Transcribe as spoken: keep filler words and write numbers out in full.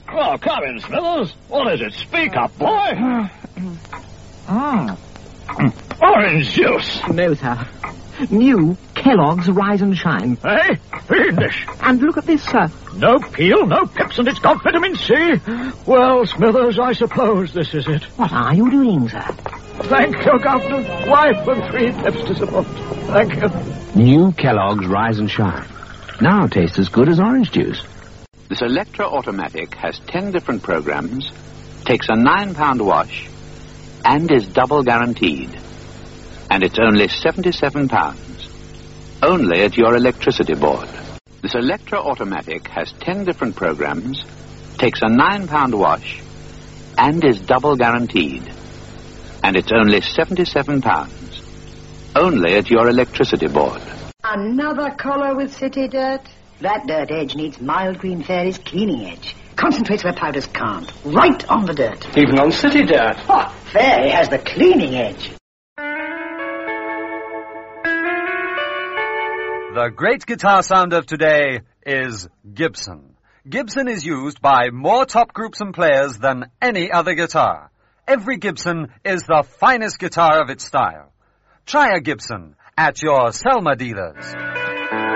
Oh, come in, Smithers. What is it? Speak up, boy. Mm. Orange juice. No, sir. New Kellogg's Rise and Shine. Eh? Fiendish. And look at this, sir. No peel, no pips, and it's got vitamin C. Well, Smithers, I suppose this is it. What are you doing, sir? Thank you, Governor. Wife and three pips to support. Thank you. New Kellogg's Rise and Shine. Now tastes as good as orange juice. This Electra Automatic has ten different programs, takes a nine pound wash, and is double guaranteed. And it's only seventy-seven pounds. Only at your electricity board. This Electra Automatic has ten different programs, takes a nine pound wash, and is double guaranteed. And it's only seventy-seven pounds. Only at your electricity board. Another collar with city dirt? That dirt edge needs Mild Green Fairy's cleaning edge. Concentrates where powders can't. Right on the dirt. Even on city dirt. Oh, Fairy has the cleaning edge. The great guitar sound of today is Gibson. Gibson is used by more top groups and players than any other guitar. Every Gibson is the finest guitar of its style. Try a Gibson at your Selma dealers.